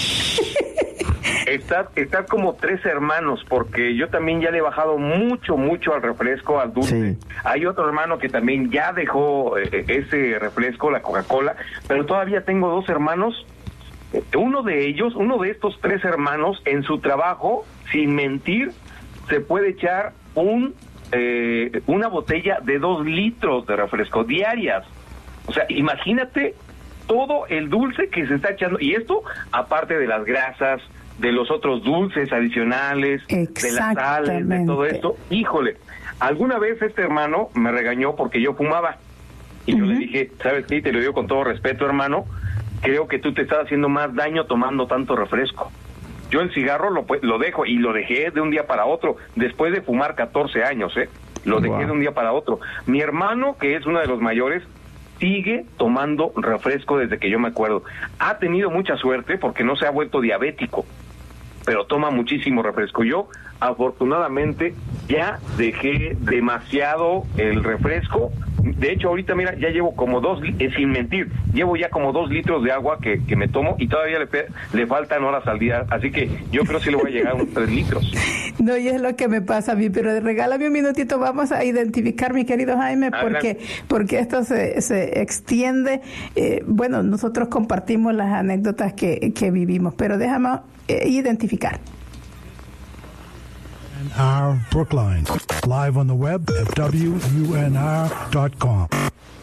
estás como tres hermanos, porque yo también ya le he bajado mucho al refresco, al dulce. Sí. Hay otro hermano que también ya dejó ese refresco, la Coca-Cola, pero todavía tengo dos hermanos. Uno de estos tres hermanos, en su trabajo, sin mentir, se puede echar una botella de 2 litros de refresco diarias. O sea, imagínate todo el dulce que se está echando, y esto aparte de las grasas, de los otros dulces adicionales, de las sales, de todo esto. Híjole, alguna vez este hermano me regañó porque yo fumaba, y yo le dije, ¿sabes qué? Te lo digo con todo respeto, hermano, creo que tú te estás haciendo más daño tomando tanto refresco. Yo el cigarro lo dejo, y lo dejé de un día para otro, después de fumar 14 años, lo dejé de un día para otro. Mi hermano, que es uno de los mayores, sigue tomando refresco desde que yo me acuerdo. Ha tenido mucha suerte porque no se ha vuelto diabético, pero toma muchísimo refresco. Yo, afortunadamente, ya dejé demasiado el refresco. De hecho, ahorita, mira, ya llevo como sin mentir, llevo ya como 2 litros de agua que me tomo, y todavía le faltan horas al día, así que yo creo que sí le voy a llegar a unos 3 litros. No, y es lo que me pasa a mí, pero regálame un minutito, vamos a identificar, mi querido Jaime, porque esto se extiende. Bueno, nosotros compartimos las anécdotas que vivimos, pero déjame identificar. Our Brookline, live on the web at WUNR.com.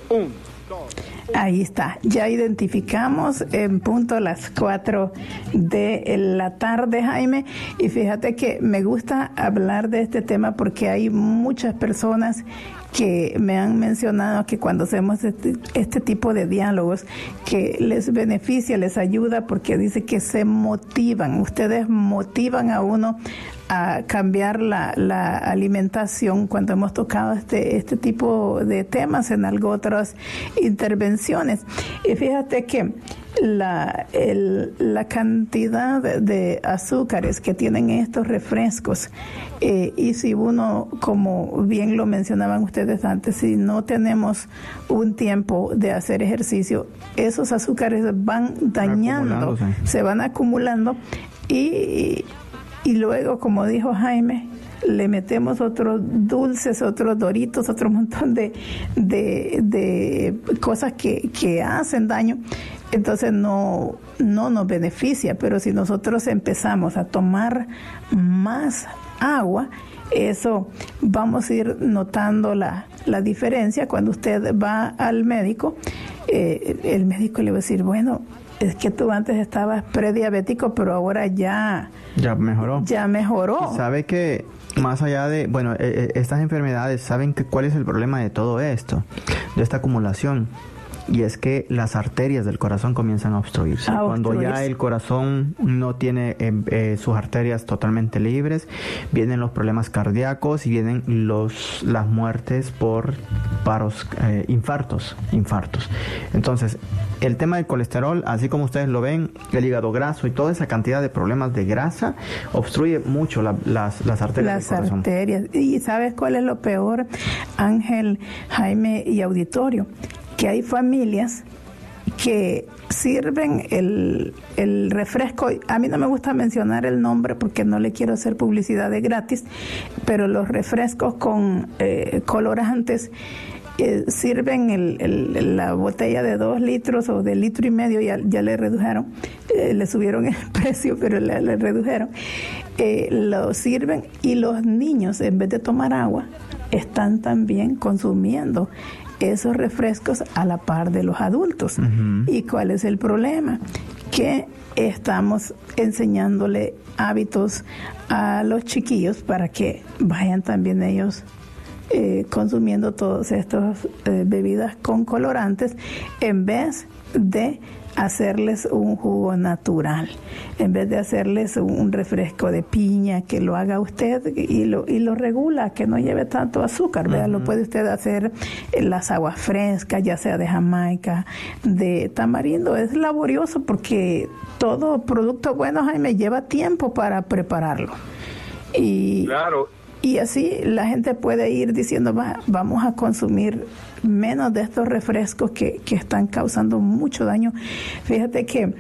Ahí está, ya identificamos en punto a las 4 de la tarde, Jaime, y fíjate que me gusta hablar de este tema porque hay muchas personas que me han mencionado que cuando hacemos este tipo de diálogos, que les beneficia, les ayuda, porque dice que se motivan, ustedes motivan a uno a cambiar la alimentación cuando hemos tocado este tipo de temas en algo otras intervenciones. Y fíjate que la cantidad de azúcares que tienen estos refrescos, y si uno, como bien lo mencionaban ustedes antes, si no tenemos un tiempo de hacer ejercicio, esos azúcares van dañando, se van acumulando, y luego, como dijo Jaime, le metemos otros dulces, otros Doritos, otro montón de cosas que hacen daño. Entonces no nos beneficia, pero si nosotros empezamos a tomar más agua, eso vamos a ir notando la diferencia. Cuando usted va al médico, el médico le va a decir, bueno, es que tú antes estabas prediabético, pero ahora ya mejoró. Ya mejoró. ¿Sabe que más allá de, estas enfermedades, saben cuál es el problema de todo esto, de esta acumulación? y es que las arterias del corazón comienzan a obstruirse. Cuando ya el corazón no tiene sus arterias totalmente libres, vienen los problemas cardíacos y vienen las muertes por paros, infartos. Entonces, el tema del colesterol, así como ustedes lo ven, el hígado graso y toda esa cantidad de problemas de grasa obstruye mucho las arterias del corazón. Las arterias. ¿Y sabes cuál es lo peor, Ángel, Jaime y auditorio? Que hay familias que sirven el refresco. A mí no me gusta mencionar el nombre porque no le quiero hacer publicidad de gratis, pero los refrescos con colorantes sirven la botella de 2 litros o de 1,5 litros, ya le redujeron, le subieron el precio, pero le redujeron. Lo sirven y los niños, en vez de tomar agua, están también consumiendo esos refrescos a la par de los adultos. Uh-huh. ¿Y cuál es el problema? Que estamos enseñándole hábitos a los chiquillos para que vayan también ellos consumiendo todas estas bebidas con colorantes en vez de hacerles un jugo natural, en vez de hacerles un refresco de piña que lo haga usted y lo regula, que no lleve tanto azúcar. Uh-huh. Lo puede usted hacer en las aguas frescas, ya sea de Jamaica, de tamarindo. Es laborioso porque todo producto bueno, Jaime, lleva tiempo para prepararlo. Y claro. Y así la gente puede ir diciendo, vamos a consumir menos de estos refrescos que están causando mucho daño. Fíjate que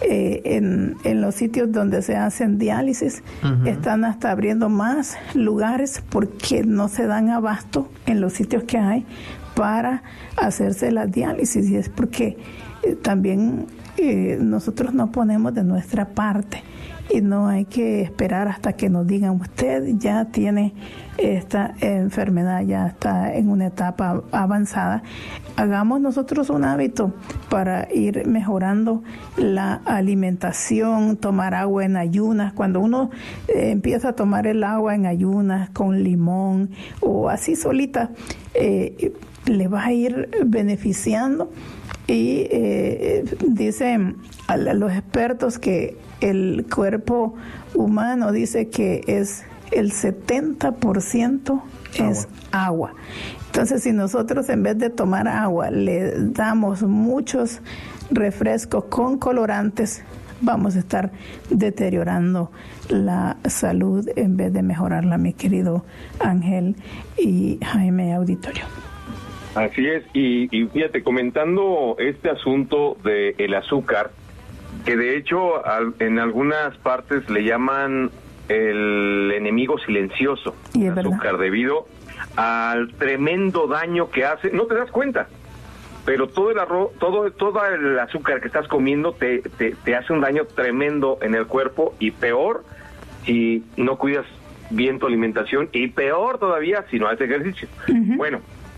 en los sitios donde se hacen diálisis, uh-huh, están hasta abriendo más lugares porque no se dan abasto en los sitios que hay para hacerse la diálisis. Y es porque también nosotros no ponemos de nuestra parte. Y no hay que esperar hasta que nos digan, usted ya tiene esta enfermedad, ya está en una etapa avanzada. Hagamos nosotros un hábito para ir mejorando la alimentación, tomar agua en ayunas. Cuando uno empieza a tomar el agua en ayunas con limón o así solita, le va a ir beneficiando. Y dicen a los expertos que el cuerpo humano dice que es el 70% es agua. Entonces, si nosotros en vez de tomar agua le damos muchos refrescos con colorantes, vamos a estar deteriorando la salud en vez de mejorarla, mi querido Ángel y Jaime auditorio. Así es, y fíjate, comentando este asunto del azúcar, que de hecho en algunas partes le llaman el enemigo silencioso, el azúcar, debido al tremendo daño que hace, no te das cuenta, pero todo el azúcar que estás comiendo te hace un daño tremendo en el cuerpo, y peor si no cuidas bien tu alimentación, y peor todavía si no haces ejercicio. Uh-huh. Bueno,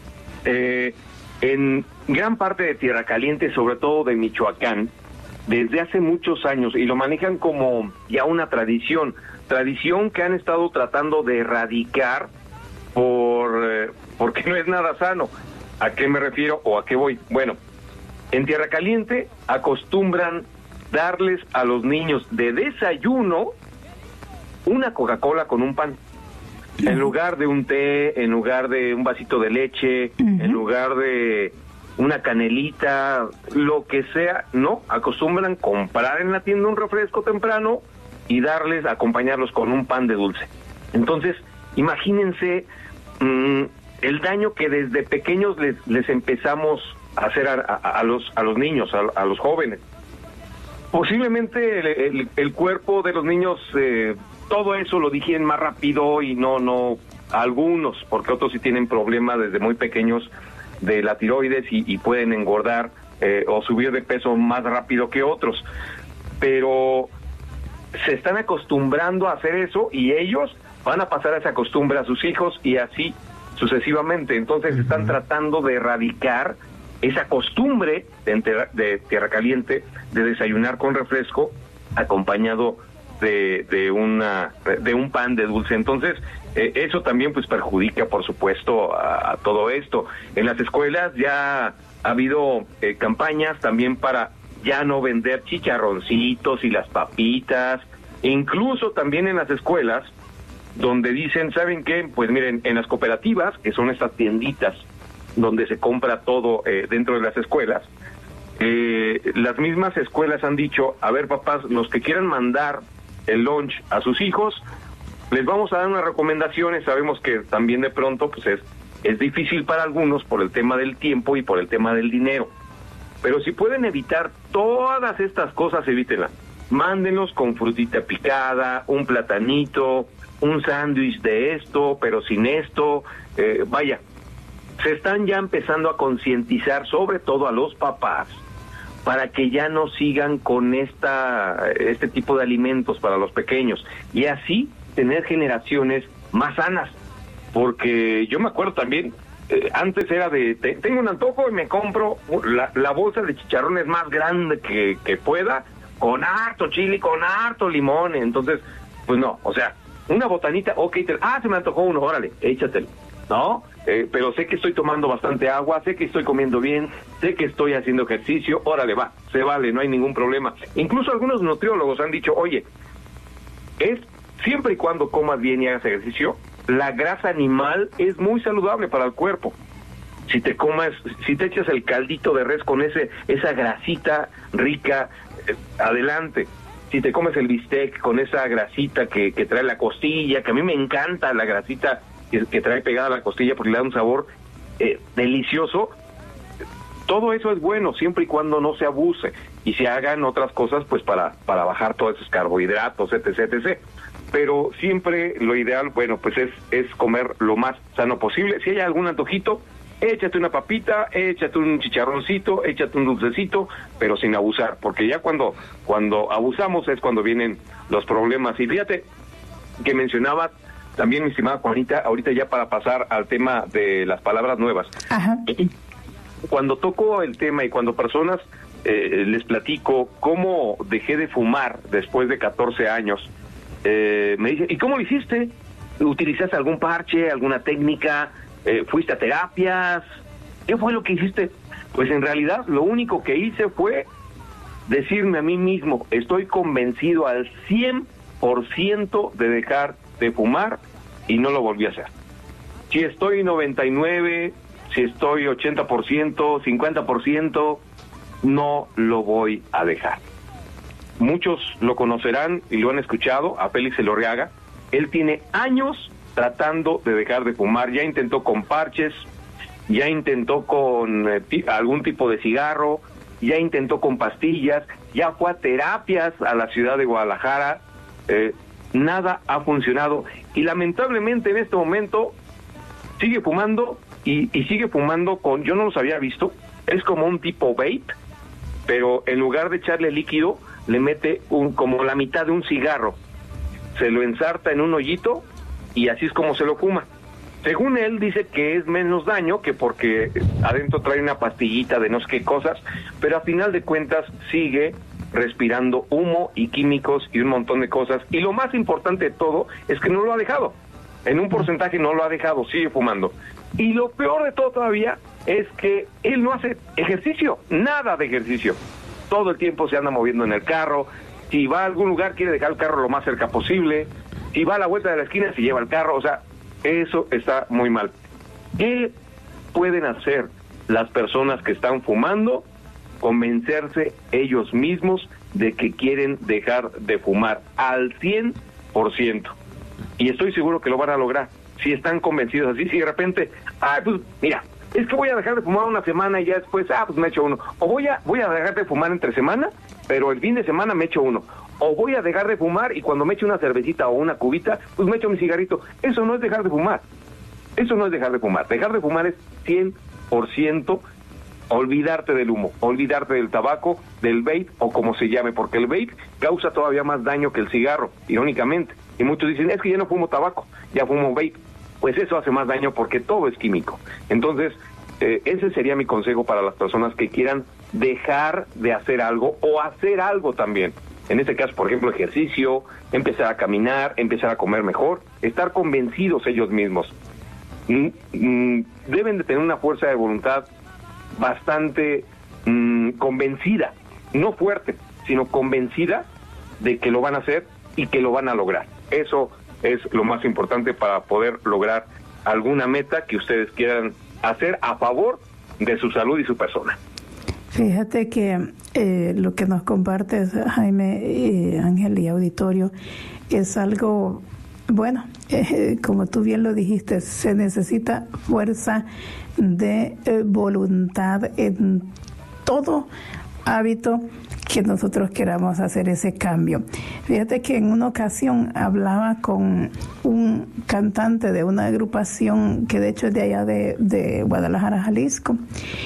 en gran parte de Tierra Caliente, sobre todo de Michoacán, desde hace muchos años, y lo manejan como ya una tradición que han estado tratando de erradicar porque no es nada sano. ¿A qué me refiero o a qué voy? Bueno, en Tierra Caliente acostumbran darles a los niños de desayuno una Coca-Cola con un pan. En lugar de un té, en lugar de un vasito de leche, uh-huh, en lugar de una canelita, lo que sea, no, acostumbran comprar en la tienda un refresco temprano y acompañarlos con un pan de dulce. Entonces, imagínense el daño que desde pequeños les empezamos a hacer a los niños, a los jóvenes. Posiblemente el cuerpo de los niños, todo eso lo digieren más rápido, y no algunos, porque otros sí tienen problemas desde muy pequeños de la tiroides y pueden engordar o subir de peso más rápido que otros, pero se están acostumbrando a hacer eso, y ellos van a pasar esa costumbre a sus hijos y así sucesivamente. Entonces están tratando de erradicar esa costumbre de Tierra Caliente de desayunar con refresco acompañado de un pan de dulce. Entonces, Eso también pues perjudica, por supuesto, a todo esto. En las escuelas ya ha habido campañas también para ya no vender chicharroncitos y las papitas, incluso también en las escuelas donde dicen, ¿saben qué? Pues miren, en las cooperativas, que son estas tienditas donde se compra todo dentro de las escuelas, las mismas escuelas han dicho, a ver papás, los que quieran mandar el lunch a sus hijos, les vamos a dar unas recomendaciones. Sabemos que también de pronto pues es difícil para algunos por el tema del tiempo y por el tema del dinero, pero si pueden evitar todas estas cosas, evítenlas. Mándenlos con frutita picada, un platanito, un sándwich de esto, pero sin esto, vaya, se están ya empezando a concientizar, sobre todo a los papás, para que ya no sigan con este tipo de alimentos para los pequeños, y así tener generaciones más sanas. Porque yo me acuerdo también, antes era de, tengo un antojo y me compro la bolsa de chicharrones más grande que pueda, con harto chile, con harto limón. Entonces, pues no, o sea, una botanita, ok, se me antojó uno, órale, échatelo, ¿no? Pero sé que estoy tomando bastante agua, sé que estoy comiendo bien, sé que estoy haciendo ejercicio, órale, va, se vale, no hay ningún problema. Incluso algunos nutriólogos han dicho, oye, siempre y cuando comas bien y hagas ejercicio, la grasa animal es muy saludable para el cuerpo. Si te echas el caldito de res con esa grasita rica, adelante. Si te comes el bistec con esa grasita que trae la costilla, que a mí me encanta la grasita que trae pegada la costilla porque le da un sabor delicioso, todo eso es bueno siempre y cuando no se abuse y se hagan otras cosas pues para bajar todos esos carbohidratos, etc. Pero siempre lo ideal, bueno, pues es comer lo más sano posible. Si hay algún antojito, échate una papita, échate un chicharroncito, échate un dulcecito, pero sin abusar, porque ya cuando abusamos es cuando vienen los problemas. Y fíjate que mencionabas también, mi estimada Juanita, ahorita ya para pasar al tema de las palabras nuevas. Ajá. Cuando toco el tema y cuando personas les platico cómo dejé de fumar después de 14 años, me dicen, ¿y cómo lo hiciste? ¿Utilizaste algún parche, alguna técnica? ¿Fuiste a terapias? ¿Qué fue lo que hiciste? Pues en realidad lo único que hice fue decirme a mí mismo, estoy convencido al 100% de dejar de fumar, y no lo volví a hacer. Si estoy 99, si estoy 80%, 50%, no lo voy a dejar. Muchos lo conocerán y lo han escuchado, a Félix Elorriaga. Él tiene años tratando de dejar de fumar. Ya intentó con parches, ya intentó con algún tipo de cigarro, ya intentó con pastillas, ya fue a terapias a la ciudad de Guadalajara. Nada ha funcionado y lamentablemente en este momento sigue fumando y sigue fumando con, yo no los había visto, es como un tipo vape, pero en lugar de echarle líquido le mete como la mitad de un cigarro, se lo ensarta en un hoyito y así es como se lo fuma. Según él dice que es menos daño que porque adentro trae una pastillita de no sé qué cosas, pero a final de cuentas sigue respirando humo y químicos y un montón de cosas. Y lo más importante de todo es que no lo ha dejado. En un porcentaje no lo ha dejado, sigue fumando. Y lo peor de todo todavía es que él no hace ejercicio, nada de ejercicio. Todo el tiempo se anda moviendo en el carro. Si va a algún lugar quiere dejar el carro lo más cerca posible. Si va a la vuelta de la esquina se lleva el carro. O sea, eso está muy mal. ¿Qué pueden hacer las personas que están fumando? Convencerse ellos mismos de que quieren dejar de fumar al 100%. Y estoy seguro que lo van a lograr. Si están convencidos así, si de repente, pues mira, es que voy a dejar de fumar una semana y ya después, pues me echo uno. O voy a dejar de fumar entre semana, pero el fin de semana me echo uno. O voy a dejar de fumar y cuando me eche una cervecita o una cubita, pues me echo mi cigarrito. Eso no es dejar de fumar. Eso no es dejar de fumar. Dejar de fumar es 100% olvidarte del humo, olvidarte del tabaco, del vape o como se llame, porque el vape causa todavía más daño que el cigarro, irónicamente. Y muchos dicen, es que ya no fumo tabaco, ya fumo vape. Pues eso hace más daño porque todo es químico. Entonces, ese sería mi consejo para las personas que quieran dejar de hacer algo o hacer algo también. en este caso, por ejemplo, ejercicio, empezar a caminar, empezar a comer mejor, estar convencidos ellos mismos. Deben de tener una fuerza de voluntad bastante convencida, no fuerte, sino convencida de que lo van a hacer y que lo van a lograr. Eso es lo más importante para poder lograr alguna meta que ustedes quieran hacer a favor de su salud y su persona. Fíjate que lo que nos compartes, Jaime, Ángel y auditorio, es algo, bueno, como tú bien lo dijiste, se necesita fuerza de voluntad en todo hábito que nosotros queramos hacer ese cambio. Fíjate que en una ocasión hablaba con un cantante de una agrupación que de hecho es de allá de Guadalajara, Jalisco,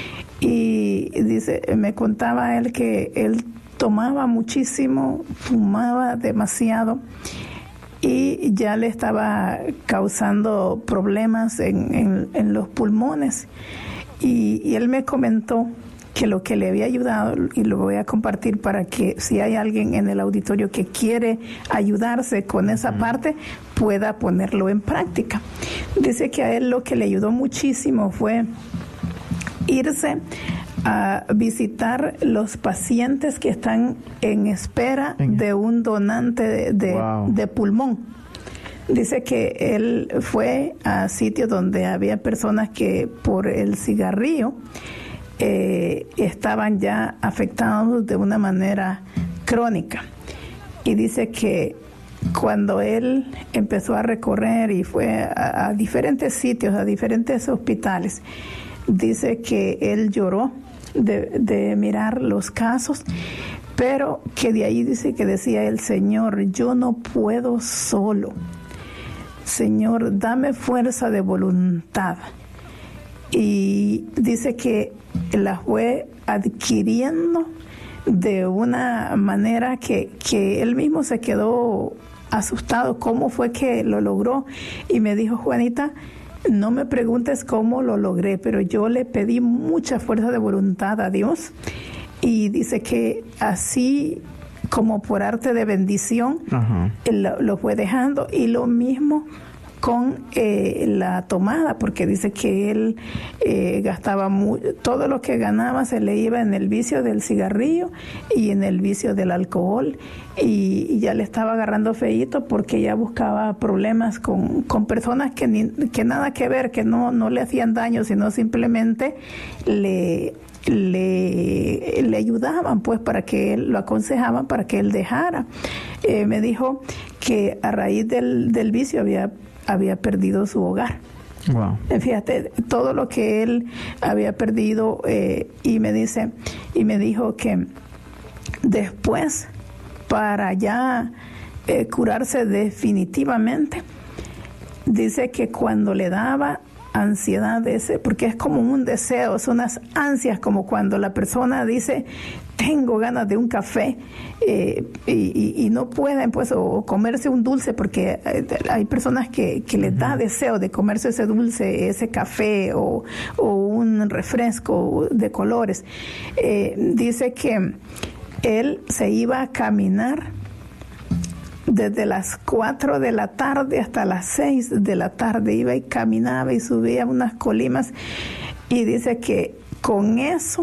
y dice, me contaba él que él tomaba muchísimo, fumaba demasiado y ya le estaba causando problemas en los pulmones, y él me comentó que lo que le había ayudado, y lo voy a compartir para que si hay alguien en el auditorio que quiere ayudarse con esa parte, pueda ponerlo en práctica. Dice que a él lo que le ayudó muchísimo fue irse a visitar los pacientes que están en espera de un donante de pulmón. Dice que él fue a sitios donde había personas que por el cigarrillo estaban ya afectados de una manera crónica, y dice que cuando él empezó a recorrer y fue a diferentes sitios, a diferentes hospitales, dice que él lloró de mirar los casos, pero que de ahí dice que decía el Señor, yo no puedo solo, Señor, dame fuerza de voluntad. Y dice que la fue adquiriendo de una manera que él mismo se quedó asustado, cómo fue que lo logró, y me dijo, Juanita, no me preguntes cómo lo logré, pero yo le pedí mucha fuerza de voluntad a Dios, y dice que así como por arte de bendición lo fue dejando, y lo mismo con la tomada, porque dice que él gastaba todo lo que ganaba se le iba en el vicio del cigarrillo y en el vicio del alcohol, y ya le estaba agarrando feíto porque ya buscaba problemas con personas que nada que ver, que no le hacían daño, sino simplemente le ayudaban, pues, para que él, lo aconsejaban para que él dejara. Me dijo que a raíz del vicio había perdido su hogar. Wow. Fíjate, todo lo que él había perdido, y me dijo que después, para ya curarse definitivamente, dice que cuando le daba ansiedad porque es como un deseo, son unas ansias, como cuando la persona dice, tengo ganas de un café, y no pueden, pues, o comerse un dulce, porque hay personas que les da deseo de comerse ese dulce, ese café o un refresco de colores. Dice que él se iba a caminar desde las 4 de la tarde hasta las 6 de la tarde, iba y caminaba y subía unas colimas, y dice que con eso,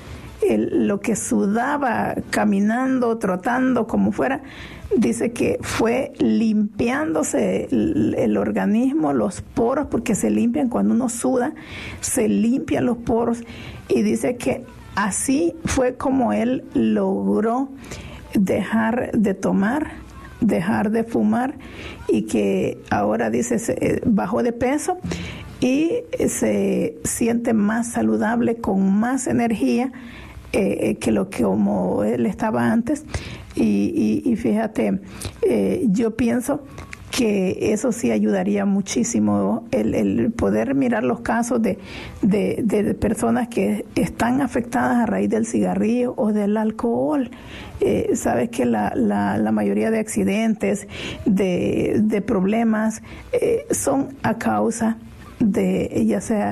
lo que sudaba caminando, trotando, como fuera, dice que fue limpiándose el organismo, los poros, porque se limpian cuando uno suda, se limpian los poros, y dice que así fue como él logró dejar de tomar, dejar de fumar, y que ahora dice bajó de peso y se siente más saludable, con más energía que lo que como él estaba antes. Y fíjate, yo pienso que eso sí ayudaría muchísimo, el poder mirar los casos de personas que están afectadas a raíz del cigarrillo o del alcohol. Sabes que la mayoría de accidentes, de problemas, son a causa de ya sea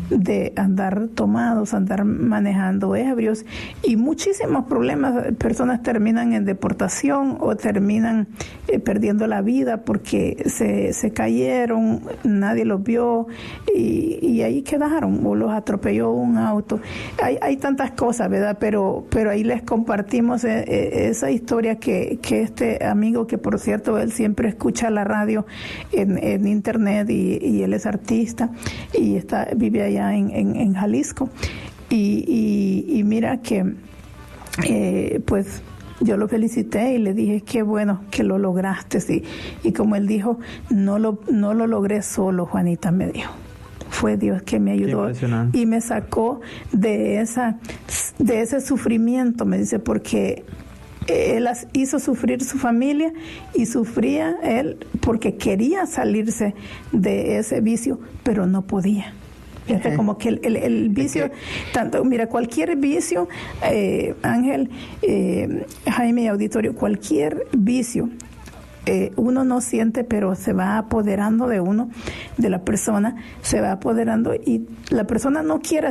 de andar tomados, andar manejando ebrios, y muchísimos problemas. Personas terminan en deportación o terminan perdiendo la vida porque se cayeron, nadie los vio y ahí quedaron, o los atropelló un auto. Hay tantas cosas, ¿verdad? Pero ahí les compartimos esa historia que este amigo, que por cierto él siempre escucha la radio en internet, y él es artista y vive allá en Jalisco, y mira que pues yo lo felicité y le dije qué bueno que lo lograste, y como él dijo, no lo logré solo, Juanita, me dijo. Fue Dios que me ayudó y me sacó de ese sufrimiento, me dice, porque él hizo sufrir su familia y sufría él porque quería salirse de ese vicio, pero no podía. Como que el vicio, tanto, mira, cualquier vicio, Ángel, Jaime y auditorio, cualquier vicio, uno no siente, pero se va apoderando de uno, de la persona, se va apoderando, y la persona no quiere